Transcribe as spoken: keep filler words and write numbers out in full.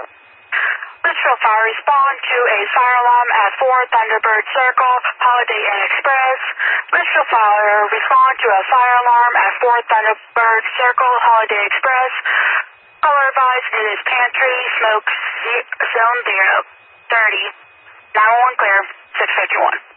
Litchfield Fire, respond to a fire alarm at four Thunderbird Circle, Holiday Inn Express. Litchfield Fire, respond to a fire alarm at four Thunderbird Circle, Holiday Express. Caller advised it is pantry, smoke, zone zero, thirty. nine one one clear, six fifty-one.